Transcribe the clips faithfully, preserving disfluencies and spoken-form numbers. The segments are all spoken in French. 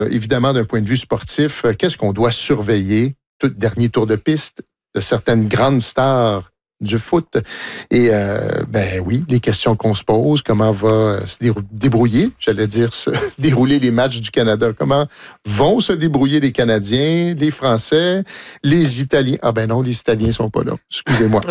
euh, évidemment, d'un point de vue sportif, euh, qu'est-ce qu'on doit surveiller? Tout dernier tour de piste de certaines grandes stars du foot. Et euh, ben oui, les questions qu'on se pose, comment va se débrouiller, j'allais dire, se dérouler les matchs du Canada. Comment vont se débrouiller les Canadiens, les Français, les Italiens. Ah ben non, les Italiens sont pas là. Excusez-moi.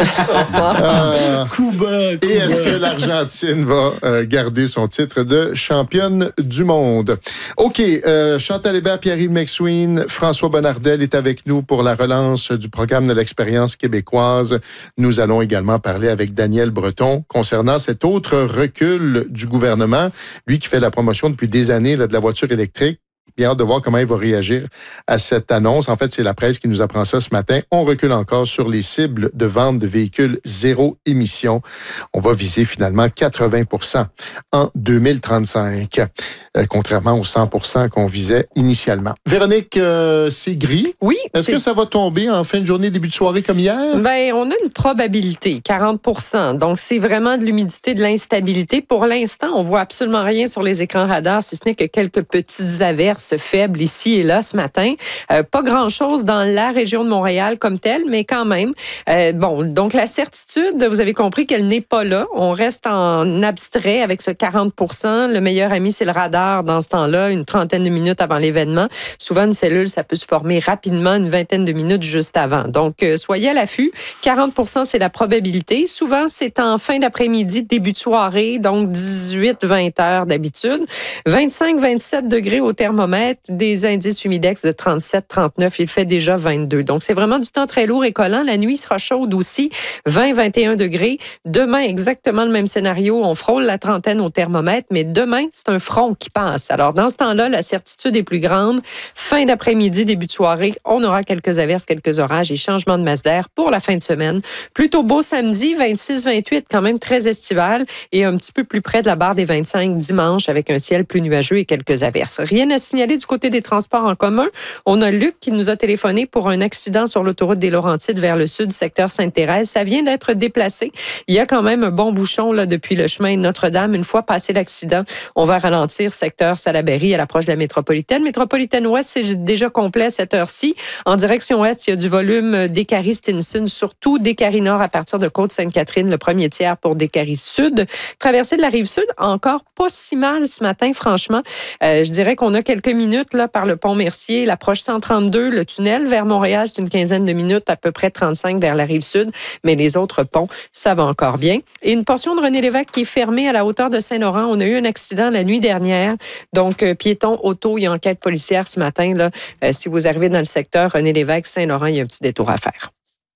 euh, Cuba, Cuba. Et est-ce que l'Argentine va euh, garder son titre de championne du monde? OK, euh, Chantal Hébert, Pierre-Yves McSween, François Bonnardel est avec nous pour la relance du programme de l'expérience québécoise. Nous allons également parler avec Daniel Breton concernant cet autre recul du gouvernement, lui qui fait la promotion depuis des années là, de la voiture électrique. Bien hâte de voir comment il va réagir à cette annonce. En fait, c'est la presse qui nous apprend ça ce matin. On recule encore sur les cibles de vente de véhicules zéro émission. On va viser finalement quatre-vingts pour cent en deux mille trente-cinq, euh, contrairement aux cent pour cent qu'on visait initialement. Véronique, euh, c'est gris. Oui. Est-ce c'est... que ça va tomber en fin de journée, début de soirée comme hier? Ben, on a une probabilité, quarante pour cent. Donc, c'est vraiment de l'humidité, de l'instabilité. Pour l'instant, on voit absolument rien sur les écrans radars, si ce n'est que quelques petites averses faibles ici et là ce matin. Euh, pas grand-chose dans la région de Montréal comme telle, mais quand même. Euh, bon, donc la certitude, vous avez compris qu'elle n'est pas là. On reste en abstrait avec ce quarante pour cent. Le meilleur ami, c'est le radar dans ce temps-là, une trentaine de minutes avant l'événement. Souvent, une cellule, ça peut se former rapidement, une vingtaine de minutes juste avant. Donc, euh, soyez à l'affût. quarante pour cent, c'est la probabilité. Souvent, c'est en fin d'après-midi, début de soirée, donc dix-huit vingt heures d'habitude. vingt-cinq vingt-sept degrés au thermomètre, des indices humidex de trente-sept trente-neuf. Il fait déjà vingt-deux. Donc, c'est vraiment du temps très lourd et collant. La nuit sera chaude aussi, vingt vingt et un degrés. Demain, exactement le même scénario. On frôle la trentaine au thermomètre, mais demain, c'est un front qui passe. Alors, dans ce temps-là, la certitude est plus grande. Fin d'après-midi, début de soirée, on aura quelques averses, quelques orages et changements de masse d'air pour la fin de semaine. Plutôt beau samedi, vingt-six vingt-huit, quand même très estival et un petit peu plus près de la barre des vingt-cinq dimanche avec un ciel plus nuageux et quelques averses. Rien à signaler du côté des transports en commun. On a Luc qui nous a téléphoné pour un accident sur l'autoroute des Laurentides vers le sud, secteur Sainte-Thérèse. Ça vient d'être déplacé. Il y a quand même un bon bouchon là, depuis le chemin de Notre-Dame. Une fois passé l'accident, on va ralentir secteur Salaberry à l'approche de la métropolitaine. Métropolitaine Ouest, c'est déjà complet à cette heure-ci. En direction Ouest, il y a du volume Décarie-Stinson, surtout Décarie-Nord à partir de Côte-Sainte-Catherine, le premier tiers pour Décarie-Sud. Traversée de la Rive-Sud, encore pas si mal ce matin, franchement. Euh, je dirais qu'on a quelques minutes là, par le pont Mercier, l'approche cent trente-deux, le tunnel vers Montréal, c'est une quinzaine de minutes, à peu près trente-cinq vers la Rive-Sud, mais les autres ponts, ça va encore bien. Et une portion de René-Lévesque qui est fermée à la hauteur de Saint-Laurent. On a eu un accident la nuit dernière, donc euh, piéton, auto, il y a enquête policière ce matin. Là, euh, si vous arrivez dans le secteur René-Lévesque, Saint-Laurent, il y a un petit détour à faire.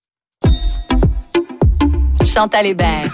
Chantal Hébert.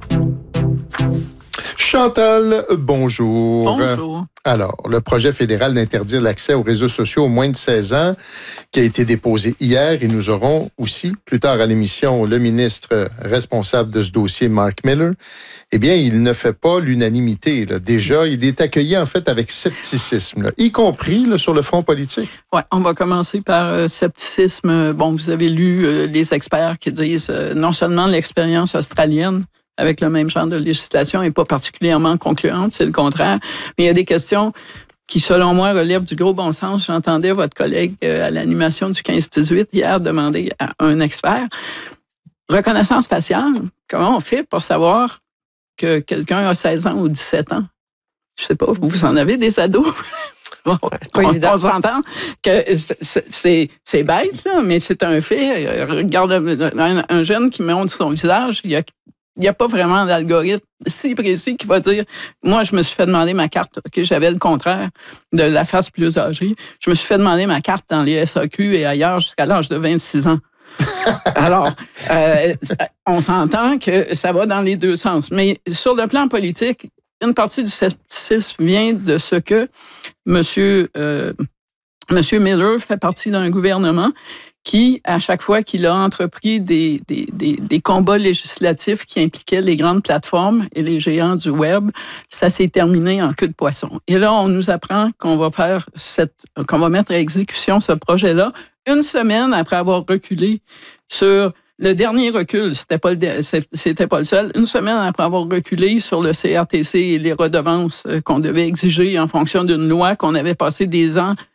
Chantal, bonjour. Bonjour. Alors, le projet fédéral d'interdire l'accès aux réseaux sociaux aux moins de seize ans qui a été déposé hier et nous aurons aussi, plus tard à l'émission, le ministre responsable de ce dossier, Mark Miller. Eh bien, il ne fait pas l'unanimité. Là. Déjà, il est accueilli en fait avec scepticisme, là, y compris là, sur le front politique. Oui, on va commencer par euh, scepticisme. Bon, vous avez lu euh, les experts qui disent euh, non seulement l'expérience australienne, avec le même genre de législation, n'est pas particulièrement concluante, c'est le contraire. Mais il y a des questions qui, selon moi, relèvent du gros bon sens. J'entendais votre collègue à l'animation du quinze dix-huit hier demander à un expert, reconnaissance faciale, comment on fait pour savoir que quelqu'un a seize ans ou dix-sept ans? Je sais pas, vous en avez des ados? Bon, on, on s'entend que c'est, c'est bête, là, mais c'est un fait. Regarde un, un jeune qui montre son visage, il y a Il n'y a pas vraiment d'algorithme si précis qui va dire « Moi, je me suis fait demander ma carte. Okay, » J'avais le contraire de la face plus âgée. Je me suis fait demander ma carte dans les S A Q et ailleurs jusqu'à l'âge de vingt-six ans. Alors, euh, on s'entend que ça va dans les deux sens. Mais sur le plan politique, une partie du scepticisme vient de ce que M. Euh, M. Miller fait partie d'un gouvernement qui, à chaque fois qu'il a entrepris des, des, des, des combats législatifs qui impliquaient les grandes plateformes et les géants du web, ça s'est terminé en queue de poisson. Et là, on nous apprend qu'on va faire cette, qu'on va mettre à exécution ce projet-là une semaine après avoir reculé sur le dernier recul, c'était pas le, c'était pas le seul. Une semaine après avoir reculé sur le C R T C et les redevances qu'on devait exiger en fonction d'une loi qu'on avait passé des ans